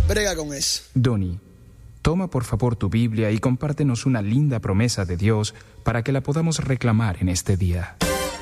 brega con eso. Donnie, toma por favor tu Biblia y compártenos una linda promesa de Dios para que la podamos reclamar en este día.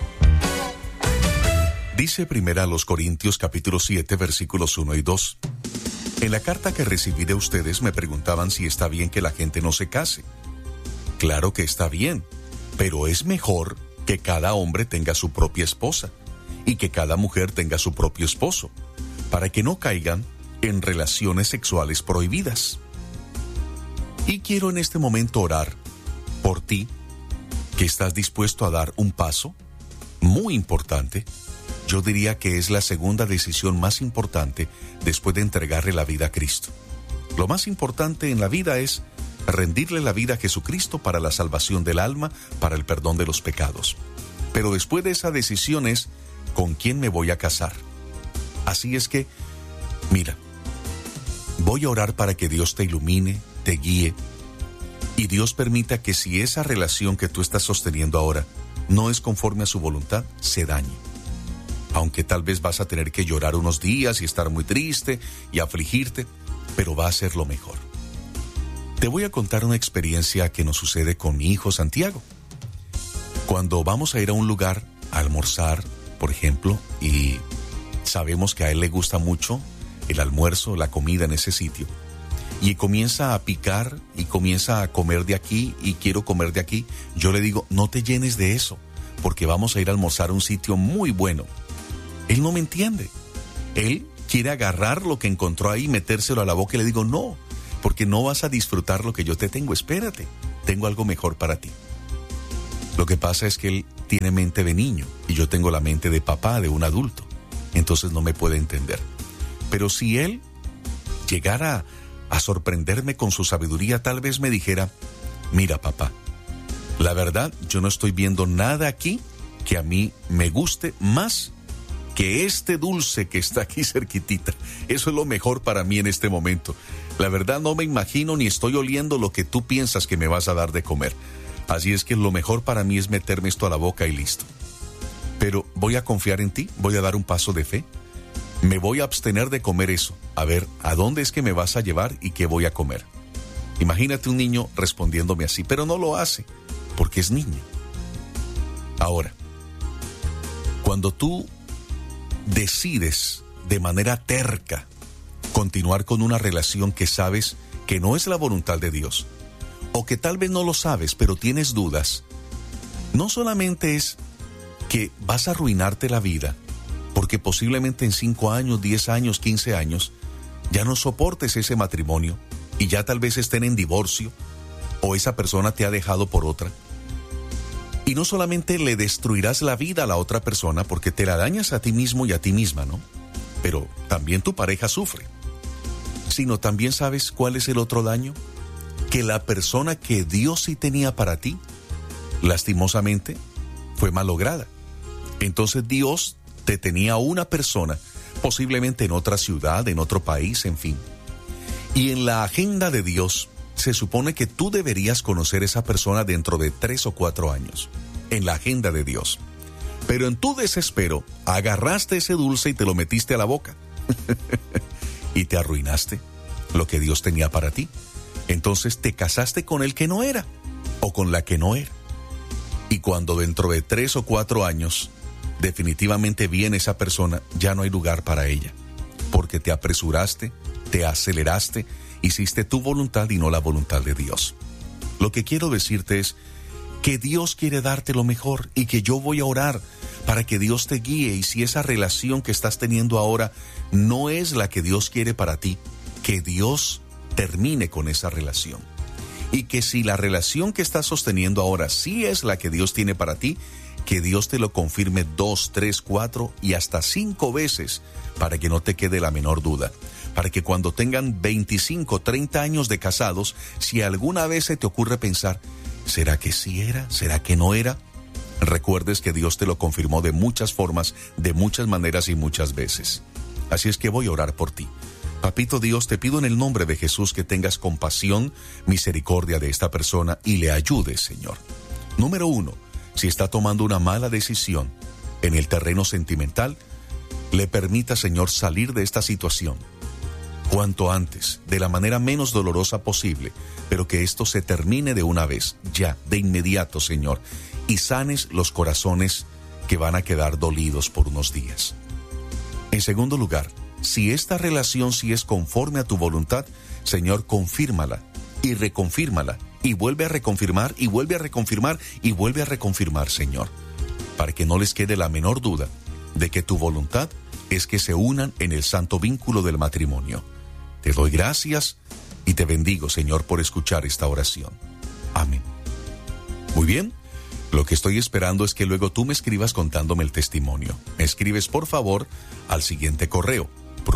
Dice 1 Corintios capítulo 7 versículos 1 y 2. En la carta que recibí de ustedes me preguntaban si está bien que la gente no se case. Claro que está bien, pero es mejor que cada hombre tenga su propia esposa y que cada mujer tenga su propio esposo, para que no caigan en relaciones sexuales prohibidas. Y quiero en este momento orar por ti, que estás dispuesto a dar un paso muy importante. Yo diría que es la segunda decisión más importante después de entregarle la vida a Cristo. Lo más importante en la vida es rendirle la vida a Jesucristo para la salvación del alma, para el perdón de los pecados. Pero después de esa decisión es, ¿con quién me voy a casar? Así es que, mira, voy a orar para que Dios te ilumine, te guíe, y Dios permita que si esa relación que tú estás sosteniendo ahora no es conforme a su voluntad, se dañe. Aunque tal vez vas a tener que llorar unos días y estar muy triste y afligirte, pero va a ser lo mejor. Te voy a contar una experiencia que nos sucede con mi hijo Santiago. Cuando vamos a ir a un lugar a almorzar, por ejemplo, y sabemos que a él le gusta mucho el almuerzo, la comida en ese sitio, y comienza a picar y comienza a comer de aquí y quiero comer de aquí, yo le digo, no te llenes de eso, porque vamos a ir a almorzar a un sitio muy bueno. Él no me entiende. Él quiere agarrar lo que encontró ahí y metérselo a la boca y le digo, no, porque no vas a disfrutar lo que yo te tengo, espérate, tengo algo mejor para ti. Lo que pasa es que él tiene mente de niño y yo tengo la mente de papá, de un adulto, entonces no me puede entender. Pero si él llegara a sorprenderme con su sabiduría, tal vez me dijera, mira papá, la verdad yo no estoy viendo nada aquí que a mí me guste más que este dulce que está aquí cerquitita. Eso es lo mejor para mí en este momento. La verdad no me imagino ni estoy oliendo lo que tú piensas que me vas a dar de comer. Así es que lo mejor para mí es meterme esto a la boca y listo. Pero voy a confiar en ti, voy a dar un paso de fe. Me voy a abstener de comer eso. A ver, ¿a dónde es que me vas a llevar y qué voy a comer? Imagínate un niño respondiéndome así, pero no lo hace, porque es niño. Ahora, cuando tú decides de manera terca continuar con una relación que sabes que no es la voluntad de Dios, o que tal vez no lo sabes, pero tienes dudas, no solamente es que vas a arruinarte la vida, porque posiblemente en 5 años, 10 años, 15 años, ya no soportes ese matrimonio y ya tal vez estén en divorcio, o esa persona te ha dejado por otra. Y no solamente le destruirás la vida a la otra persona porque te la dañas a ti mismo y a ti misma, ¿no? Pero también tu pareja sufre. Sino también sabes cuál es el otro daño, que la persona que Dios sí tenía para ti, lastimosamente, fue malograda. Entonces Dios te tenía una persona, posiblemente en otra ciudad, en otro país, en fin. Y en la agenda de Dios se supone que tú deberías conocer a esa persona dentro de 3 o 4 años, en la agenda de Dios. Pero en tu desespero, agarraste ese dulce y te lo metiste a la boca. Y te arruinaste lo que Dios tenía para ti. Entonces te casaste con el que no era, o con la que no era. Y cuando dentro de 3 o 4 años, definitivamente viene esa persona, ya no hay lugar para ella. Porque te apresuraste, te aceleraste, hiciste tu voluntad y no la voluntad de Dios. Lo que quiero decirte es que Dios quiere darte lo mejor y que yo voy a orar para que Dios te guíe, y si esa relación que estás teniendo ahora no es la que Dios quiere para ti, que Dios termine con esa relación. Y que si la relación que estás sosteniendo ahora sí es la que Dios tiene para ti, que Dios te lo confirme 2, 3, 4 y hasta 5 veces para que no te quede la menor duda. Para que cuando tengan 25, 30 años de casados, si alguna vez se te ocurre pensar, ¿será que sí era? ¿Será que no era? Recuerdes que Dios te lo confirmó de muchas formas, de muchas maneras y muchas veces. Así es que voy a orar por ti. Papito Dios, te pido en el nombre de Jesús que tengas compasión, misericordia de esta persona y le ayudes, Señor. Número 1, si está tomando una mala decisión en el terreno sentimental, le permita, Señor, salir de esta situación. cuanto antes, de la manera menos dolorosa posible, pero que esto se termine de una vez, ya, de inmediato, Señor, y sanes los corazones que van a quedar dolidos por unos días. En segundo lugar, si esta relación sí es conforme a tu voluntad, Señor, confírmala y reconfírmala, y vuelve a reconfirmar, y vuelve a reconfirmar, y vuelve a reconfirmar, Señor, para que no les quede la menor duda de que tu voluntad es que se unan en el santo vínculo del matrimonio. Te doy gracias y te bendigo, Señor, por escuchar esta oración. Amén. Muy bien, lo que estoy esperando es que luego tú me escribas contándome el testimonio. Me escribes, por favor, al siguiente correo,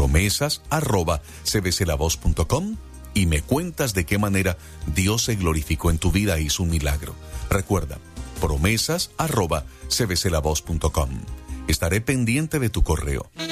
promesas@cbclavoz.com, y me cuentas de qué manera Dios se glorificó en tu vida e hizo un milagro. Recuerda, promesas@cbclavoz.com. Estaré pendiente de tu correo.